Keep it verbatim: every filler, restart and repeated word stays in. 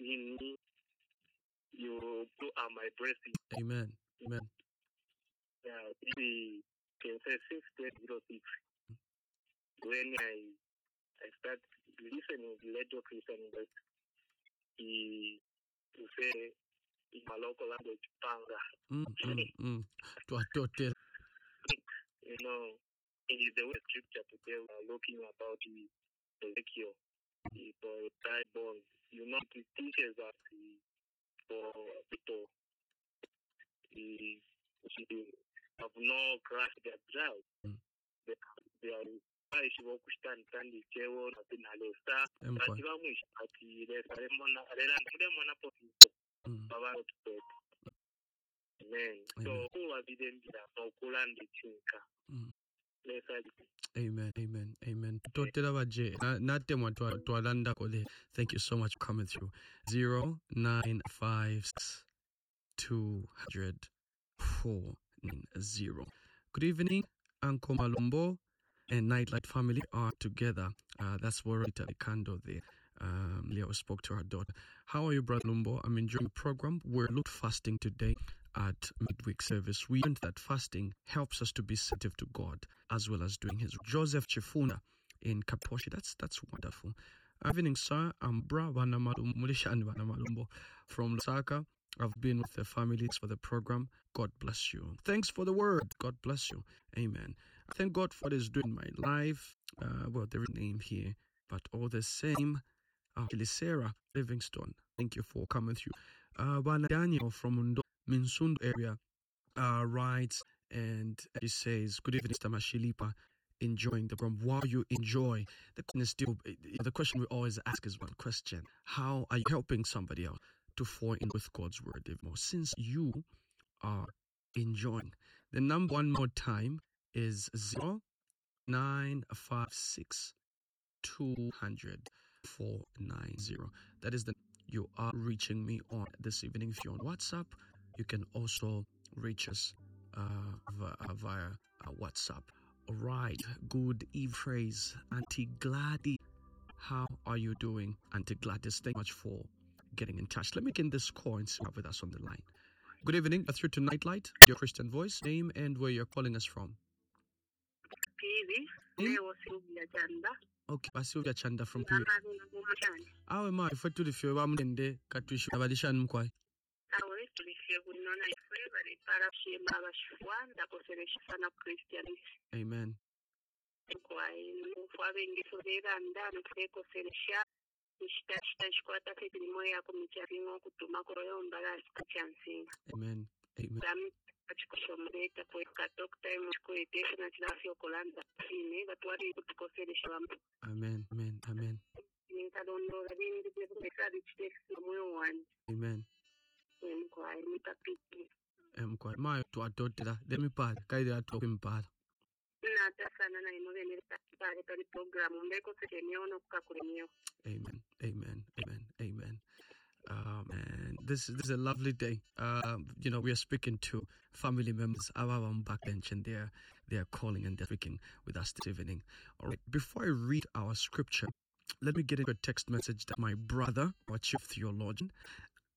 in me. You are my blessing. Amen. Amen. Yeah, maybe can say six zero six. When I I start listening to Radio Christian, but he to say in my local language, Panga. Mm, mm, mm. To to You know, in the way scripture today we are looking about the Ezekiel, the for dry bones. You know, it teaches us the, for people the, the have no crash their drought. Mm. They they are baishivo kushitandikandi chewo napinalesa Empire. ati vamwisha ati lesa remona relanda remona potiso Mm. baba otpet. Amen. So Amen. who are bidden for kulandi chinka. Mm. Lesa. Amen, amen, amen. Totela baje nate mwatwa twalanda kole. Thank you so much for coming through. Zero nine five six two hundred four nine zero. Good evening, Uncle Malumbo and Nightlight family are together. Uh, that's where Rita Likando there. Um, Leo spoke to her daughter. How are you, Brother Lumbo? I'm enjoying the program. We're looked fasting today at midweek service. We learned that fasting helps us to be sensitive to God as well as doing His. Joseph Chifuna in Kaposhi. That's that's wonderful. Evening, sir. I'm Bra Vanamalumbo from Lusaka. I've been with the families for the program. God bless you. Thanks for the word. God bless you. Amen. I thank God for what He's doing in my life. Uh, well, there is a name here, but all the same. Actually, Sarah Livingstone, thank you for coming through. Uh, Bana Daniel from Minsundu area uh, writes and he says, "Good evening, Mister Mashilipa. Enjoying the program. While you enjoy, the question is still the question we always ask is one question: how are you helping somebody else to fall in with God's word even more? Since you are enjoying, the number one more time is zero nine five six two hundred four nine zero. That is the you are reaching me on this evening. If you're on WhatsApp, you can also reach us uh, via, via uh, WhatsApp. All right. Good eve, praise, Auntie Gladys. How are you doing, Auntie Gladys? Thank you much for getting in touch. Let me get this call and see with us on the line. Good evening. Through to Nightlight, your Christian voice, name and where you're calling us from. P V. Leo Sylvia Chanda. Okay, Sylvia Chanda from P V. Awe ma ife tulifyo bamende katwishu abadishan mkwai. Awe tulifyo kunona ife bari para shema abashwa ndakoseresha sana Christianity. Amen. Kwai mufwa bengi sobera ndano tukoseresha ishita shkwata kiti moya kumicharingo kutuma koroyo mbala sikachansinga. Amen. Amen. Ram achikushomreta kwa katokta mshkoitesha na tilafyo kolanda fine batwari kutukoseresha bamu. Amen. Amen. Amen. Amen. Emkwai my to adotera let me pad kaide ato impala. Amen. Amen. Amen. Amen. Oh man, this, this is a lovely day. Um, you know, we are speaking to family members of our backbench, and they're they're calling and they're speaking with us this evening. All right. Before I read our scripture, let me get into a text message that my brother, our chief theologian,